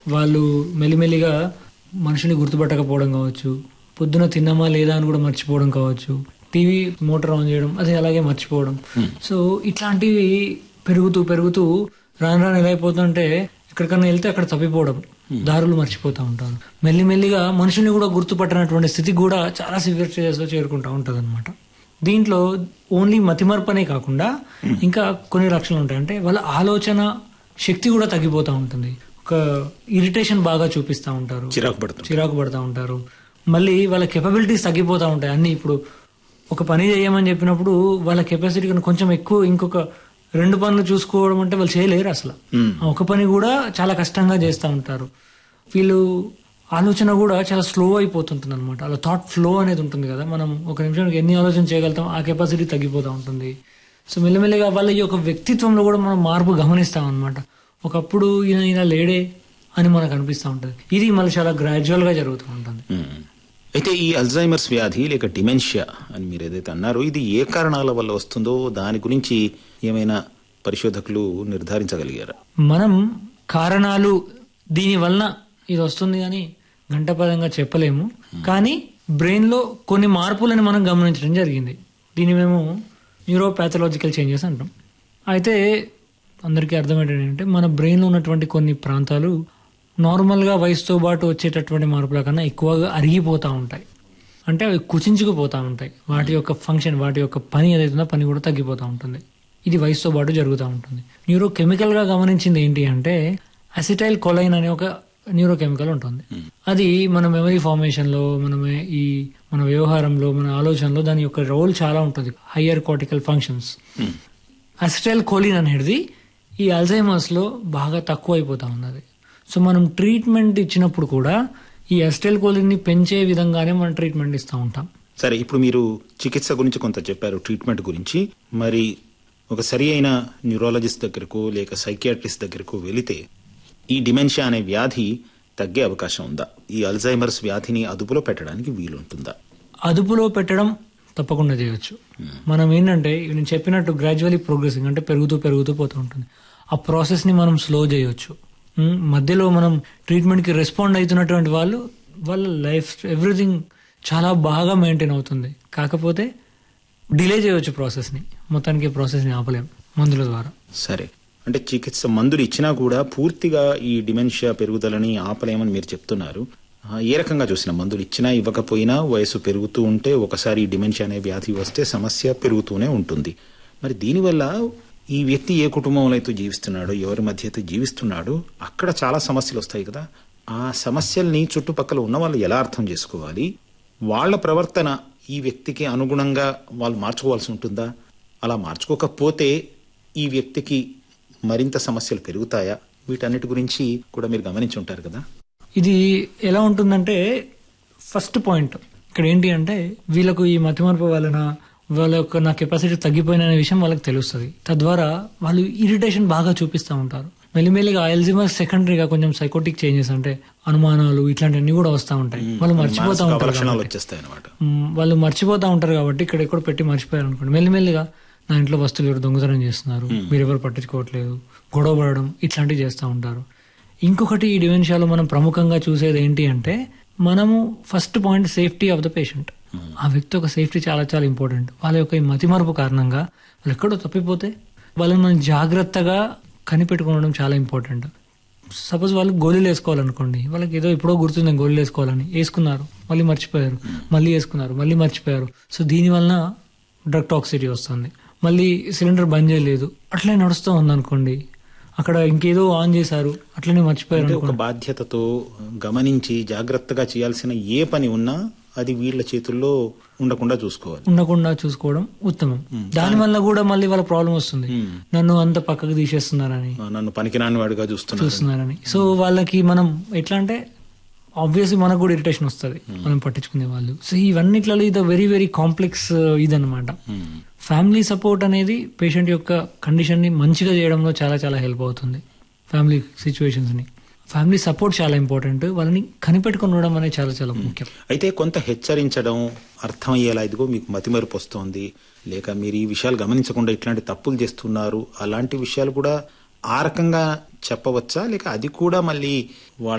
వాళ్ళు మెల్లిమెల్లిగా మనిషిని గుర్తుపట్టకపోవడం కావచ్చు, పొద్దున తిన్నామా లేదా అని కూడా మర్చిపోవడం కావచ్చు, టీవీ మోటార్ ఆన్ చేయడం అది అలాగే మర్చిపోవడం. సో ఇట్లాంటివి పెరుగుతూ పెరుగుతూ రాను రాను ఎలా అయిపోతుంటే ఎక్కడికన్నా వెళ్తే అక్కడ తప్పిపోవడం, దారులు మర్చిపోతూ ఉంటారు. మెల్లిమెల్లిగా మనుషుల్ని కూడా గుర్తుపట్టనటువంటి స్థితి కూడా చాలా సివియర్ స్టేజెస్ లో చేరుకుంటూ ఉంటుంది అనమాట. దీంట్లో ఓన్లీ మతిమర్పనే కాకుండా ఇంకా కొన్ని లక్షణాలు ఉంటాయి. అంటే వాళ్ళ ఆలోచన శక్తి కూడా తగ్గిపోతూ ఉంటుంది. ఒక ఇరిటేషన్ బాగా చూపిస్తూ ఉంటారు, చిరాకు పడుతూ ఉంటారు. మళ్ళీ వాళ్ళ కెపబిలిటీస్ తగ్గిపోతూ ఉంటాయి. అన్ని ఇప్పుడు ఒక పని చేయమని చెప్పినప్పుడు వాళ్ళ కెపాసిటీ కన్నా కొంచెం ఎక్కువ ఇంకొక 2 పనులు చూసుకోవడం అంటే వాళ్ళు చేయలేరు అసలు. ఒక పని కూడా చాలా కష్టంగా చేస్తూ ఉంటారు. వీళ్ళు ఆలోచన కూడా చాలా స్లో అయిపోతుంటుంది అనమాట. అలా థాట్ ఫ్లో అనేది ఉంటుంది కదా, మనం ఒక నిమిషానికి ఎన్ని ఆలోచన చేయగలుగుతాం ఆ కెపాసిటీ తగ్గిపోతూ ఉంటుంది. సో మెల్లమెల్లగా వాళ్ళ ఈ యొక్క వ్యక్తిత్వంలో కూడా మనం మార్పు గమనిస్తాం అనమాట. ఒకప్పుడు ఈయన లేడే అని మనకు అనిపిస్తూ ఉంటుంది. ఇది మళ్ళీ చాలా గ్రాడ్యువల్ గా జరుగుతూ ఉంటుంది. అయితే ఈ అల్జైమర్స్ వ్యాధి లేక డిమెన్షియా అని మీరు ఏదైతే అన్నారో ఇది ఏ కారణాల వల్ల వస్తుందో దాని గురించి ఏమైనా పరిశోధకులు నిర్ధారించగలిగారా? మనం కారణాలు దీని వలన ఇది వస్తుంది అని గంటపదంగా చెప్పలేము, కానీ బ్రెయిన్ లో కొన్ని మార్పులను మనం గమనించడం జరిగింది. దీన్ని మేము న్యూరోపాథలాజికల్ చేంజెస్ అంటాం. అయితే అందరికీ అర్థమయ్యేటంటే మన బ్రెయిన్ లో ఉన్నటువంటి కొన్ని ప్రాంతాలు నార్మల్ గా వయసుతో పాటు వచ్చేటటువంటి మార్పుల కన్నా ఎక్కువగా అరిగిపోతూ ఉంటాయి. అంటే అవి కుచించుకుపోతూ ఉంటాయి. వాటి యొక్క ఫంక్షన్, వాటి యొక్క పని ఏదైతుందో పని కూడా తగ్గిపోతూ ఉంటుంది. ఇది వయసుతో పాటు జరుగుతూ ఉంటుంది. న్యూరో కెమికల్ గా గమనించింది ఏంటి అంటే అసిటైల్ కొలైన్ అనే ఒక న్యూరో కెమికల్ ఉంటుంది. అది మన మెమరీ ఫార్మేషన్ లో, మన వ్యవహారంలో, మన ఆలోచనలో దాని యొక్క రోల్ చాలా ఉంటుంది. Higher cortical functions. Acetyl choline అనేది ఈ అల్జైమర్స్ లో బాగా తక్కువ అయిపోతా ఉన్నది. సో మనం ట్రీట్మెంట్ ఇచ్చినప్పుడు కూడా ఈ అసిటైల్ కోలిన్ ని పెంచే విధంగానే మనం ట్రీట్మెంట్ ఇస్తూ ఉంటాం. సరే, ఇప్పుడు మీరు చికిత్స గురించి కొంత చెప్పారు, ట్రీట్మెంట్ గురించి. మరి ఒక సరి అయిన న్యూరాలజిస్ట్ దగ్గరకు లేక సైకియాట్రిస్ట్ దగ్గరకు వెళితే ఈ డిమెన్షియా అనే వ్యాధి తగ్గే అవకాశం ఉందా? ఈ అల్జైమర్స్ వ్యాధిని అదుపులో పెట్టడానికి వీలుంటుందా? అదుపులో పెట్టడం తప్పకుండా చేయొచ్చు. మనం ఏంటంటే నేను చెప్పినట్టు గ్రాడ్యువల్లీ ప్రోగ్రెసింగ్ అంటే పెరుగుతూ పోతూ ఉంటుంది. ఆ ప్రాసెస్ ని మనం స్లో చేయొచ్చు. మధ్యలో మనం ట్రీట్మెంట్ కి రెస్పాండ్ అవుతున్నటువంటి వాళ్ళ లైఫ్ ఎవ్రీథింగ్ చాలా బాగా మెయింటైన్ అవుతుంది. కాకపోతే డిలే చేయొచ్చు ప్రాసెస్ ని. మొత్తానికి ప్రాసెస్ ని ఆపలేం మందుల ద్వారా. సరే, అంటే చికిత్స మందులు ఇచ్చినా కూడా పూర్తిగా ఈ డిమెన్షియా పెరుగుదలని ఆపలేమని మీరు చెప్తున్నారు. ఏ రకంగా చూసినా మందులు ఇచ్చినా ఇవ్వకపోయినా వయసు పెరుగుతూ ఉంటే ఒకసారి ఈ డిమెన్షియా అనే వ్యాధి వస్తే సమస్య పెరుగుతూనే ఉంటుంది. మరి దీనివల్ల ఈ వ్యక్తి ఏ కుటుంబంలో అయితే జీవిస్తున్నాడో, ఎవరి మధ్య అయితే జీవిస్తున్నాడో అక్కడ చాలా సమస్యలు వస్తాయి కదా. ఆ సమస్యల్ని చుట్టుపక్కల ఉన్న వాళ్ళు ఎలా అర్థం చేసుకోవాలి? వాళ్ళ ప్రవర్తన ఈ వ్యక్తికి అనుగుణంగా వాళ్ళు మార్చుకోవాల్సి ఉంటుందా? అలా మార్చుకోకపోతే ఈ వ్యక్తికి మరింత సమస్యలు పెరుగుతాయా? వీటన్నిటి గురించి కూడా మీరు గమనించి ఉంటారు కదా. ఇది ఎలా ఉంటుందంటే ఫస్ట్ పాయింట్ ఇక్కడ ఏంటి అంటే వీళ్ళకు ఈ మతిమరుపు వలన వాళ్ళ యొక్క నా కెపాసిటీ తగ్గిపోయిన అనే విషయం వాళ్ళకి తెలుస్తుంది. తద్వారా వాళ్ళు ఇరిటేషన్ బాగా చూపిస్తూ ఉంటారు. మెల్లిమెల్లిగా అల్జైమర్స్ సెకండరీగా కొంచెం సైకోటిక్ చేంజెస్ అంటే అనుమానాలు ఇట్లాంటివన్నీ కూడా వస్తూ ఉంటాయి. వాళ్ళు మర్చిపోతూ ఉంటారు కాబట్టి ఇక్కడ ఎక్కడ పెట్టి మర్చిపోయారు అనుకోండి, మెల్లిమెల్లిగా నా ఇంట్లో వస్తువులు ఎవరు దొంగతనం చేస్తున్నారు, మీరెవరు పట్టించుకోవట్లేదు, గొడవ పడడం ఇట్లాంటివి చేస్తూ ఉంటారు. ఇంకొకటి ఈ డిమెన్షియాలో మనం ప్రముఖంగా చూసేది ఏంటి అంటే మనము first point safety of the patient. ఆ వ్యక్తి యొక్క సేఫ్టీ చాలా చాలా ఇంపార్టెంట్. వాళ్ళ యొక్క ఈ మతిమరుపు కారణంగా వాళ్ళు ఎక్కడో తప్పిపోతే వాళ్ళని మనం జాగ్రత్తగా కనిపెట్టుకోవడం చాలా ఇంపార్టెంట్. సపోజ్ వాళ్ళు గోళీలు వేసుకోవాలనుకోండి, వాళ్ళకి ఏదో ఎప్పుడో గుర్తుంది గోళీలు వేసుకోవాలని, వేసుకున్నారు, మళ్ళీ మర్చిపోయారు, మళ్ళీ వేసుకున్నారు, మళ్ళీ మర్చిపోయారు. సో దీనివల్ల డ్రగ్ టాక్సిటీ వస్తుంది. మళ్ళీ సిలిండర్ బంద్ చేయలేదు, అట్లనే నడుస్తూ ఉందనుకోండి, అక్కడ ఇంకేదో ఆన్ చేశారు, అట్లనే మర్చిపోయారు. ఒక బాధ్యతతో గమనించి జాగ్రత్తగా చేయాల్సిన ఏ పని ఉన్నా అది వీళ్ళ చేతుల్లో ఉండకుండా చూసుకోవడం ఉత్తమం. దాని వల్ల కూడా మళ్ళీ వాళ్ళ ప్రాబ్లం వస్తుంది, నన్ను అంత పక్కకు తీసేస్తున్నారని, నన్ను పనికిరాని వాడిగా చూస్తున్నారని. సో వాళ్ళకి మనం ఎట్లా అంటే ఆబ్వియస్లీ మనకు కూడా ఇరిటేషన్ వస్తుంది మనం పట్టించుకునే వాళ్ళు. సో ఇవన్నిట్లలో ఇది వెరీ వెరీ కాంప్లెక్స్ ఇదన్నమాట. ఫ్యామిలీ సపోర్ట్ అనేది పేషెంట్ యొక్క కండిషన్ ని మంచిగా చేయడంలో చాలా చాలా హెల్ప్ అవుతుంది. ఫ్యామిలీ సిచ్యువేషన్స్ ని ఫ్యామిలీ సపోర్ట్ చాలా ఇంపార్టెంట్. వాళ్ళని కనిపెట్టుకుని ఉండడం అనేది చాలా చాలా ముఖ్యం. అయితే కొంత హెచ్చరించడం, అర్థమయ్యేలా ఇదిగో మీకు మతిమరుపు వస్తోంది, లేక మీరు ఈ విషయాలు గమనించకుండా ఇట్లాంటి తప్పులు చేస్తున్నారు, అలాంటి విషయాలు కూడా ఆ రకంగా చెప్పవచ్చా, లేక అది కూడా మళ్ళీ వాళ్ళ